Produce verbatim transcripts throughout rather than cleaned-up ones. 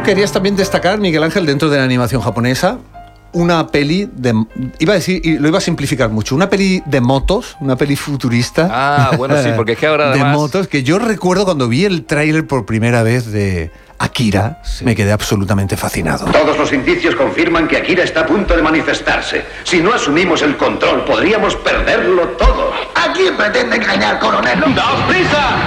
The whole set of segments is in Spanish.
querías también destacar, Miguel Ángel, dentro de la animación japonesa, una peli de... Iba a decir, y lo iba a simplificar mucho, una peli de motos, una peli futurista. Ah, bueno, sí, porque es que ahora además... De motos, que yo recuerdo cuando vi el tráiler por primera vez de Akira, sí. me quedé absolutamente fascinado. Todos los indicios confirman que Akira está a punto de manifestarse. Si no asumimos el control, podríamos perderlo todo. ¿A quién pretende engañar, coronel? ¡Daos prisa!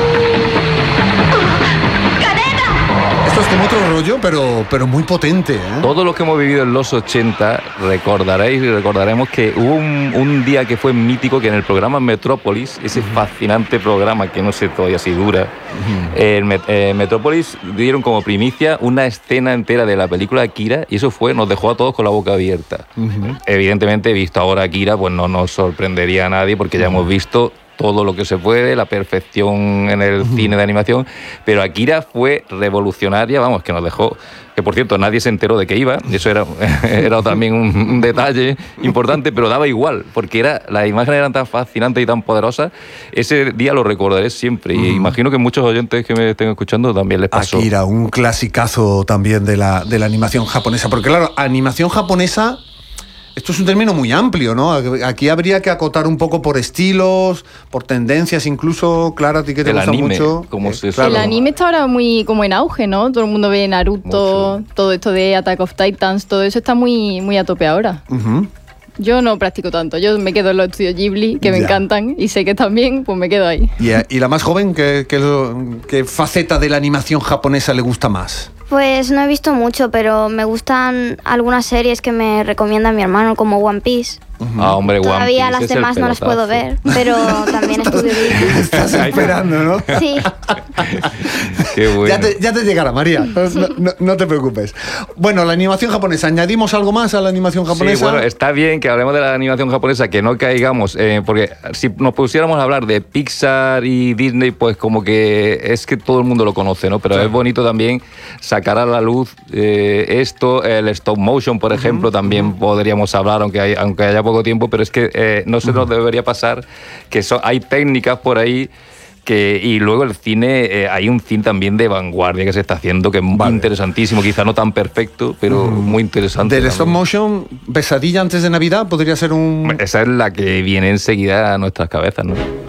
Esto es como otro rollo, pero, pero muy potente, ¿eh? Todo lo que hemos vivido en los ochenta, recordaréis y recordaremos que hubo un, un día que fue mítico, que en el programa Metrópolis, ese uh-huh. fascinante programa que no sé todavía si dura, uh-huh. en Met, eh, Metrópolis dieron como primicia una escena entera de la película Akira, y eso fue, nos dejó a todos con la boca abierta. Uh-huh. Evidentemente, visto ahora Akira, pues no nos sorprendería a nadie, porque ya uh-huh. hemos visto todo lo que se puede, la perfección en el uh-huh. cine de animación, pero Akira fue revolucionaria, vamos, que nos dejó, que por cierto nadie se enteró de que iba, eso era, era también un, un detalle importante, pero daba igual, porque era, las imágenes eran tan fascinantes y tan poderosas, ese día lo recordaré siempre, uh-huh. y imagino que muchos oyentes que me estén escuchando también les pasó. Akira, un clasicazo también de la, de la animación japonesa, porque claro, animación japonesa... Esto es un término muy amplio, ¿no? Aquí habría que acotar un poco por estilos, por tendencias incluso. Clara, a ti que te el gusta anime, mucho. ¿cómo eh, se claro. El anime está ahora muy como en auge, ¿no? Todo el mundo ve Naruto, mucho. Todo esto de Attack of Titans, todo eso está muy, muy a tope ahora. Uh-huh. Yo no practico tanto, yo me quedo en los estudios Ghibli, que me ya. encantan, y sé que también, pues me quedo ahí. ¿Y, y la más joven, qué, qué, qué faceta de la animación japonesa le gusta más? Pues no he visto mucho, pero me gustan algunas series que me recomienda mi hermano, como One Piece. Ah, hombre, One Piece. Todavía las demás no las puedo ver, pero también estudio Ghibli. Estás esperando, ¿no? Sí. Qué bueno. Ya te, ya te llegará, María. Sí. No, no, no te preocupes. Bueno, la animación japonesa. ¿Añadimos algo más a la animación japonesa? Sí, bueno, está bien que hablemos de la animación japonesa, que no caigamos, eh, porque si nos pusiéramos a hablar de Pixar y Disney, pues como que es que todo el mundo lo conoce, ¿no? Pero sí. es bonito también sacar a la luz eh, esto, el stop motion, por ejemplo, uh-huh. también uh-huh. podríamos hablar, aunque, hay, aunque haya poco tiempo, pero es que eh, no se nos debería pasar que so, hay técnicas por ahí que, y luego el cine, eh, hay un cine también de vanguardia que se está haciendo, que es muy vale. interesantísimo, quizá no tan perfecto, pero mm. muy interesante. Del stop motion, Pesadilla antes de Navidad, podría ser un... Esa es la que viene enseguida a nuestras cabezas, ¿no?